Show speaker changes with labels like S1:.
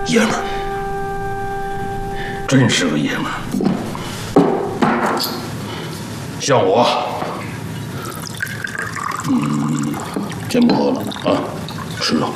S1: 爷们儿，真是个爷们儿。像我，先不喝了啊，吃了。